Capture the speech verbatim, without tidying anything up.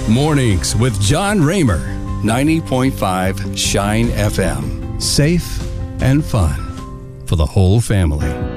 Mornings with John Raymer, ninety point five Shine F M. Safe and fun for the whole family.